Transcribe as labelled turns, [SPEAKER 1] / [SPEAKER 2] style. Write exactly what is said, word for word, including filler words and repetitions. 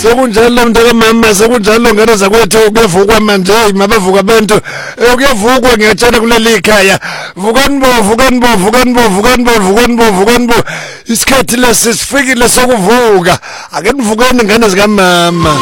[SPEAKER 1] Sekunjalo mntaka mama sekunjalo ngane zakwethu kuyavukwa manje mabavuka abantu kuyavukwa ngiyatshela kuleli ikhaya vukani bo vukani bo vukani bo vukani bo vukani bo vukani bo isikhathi lesi sifikile sokuvuka ake nivukeni ngane zika mama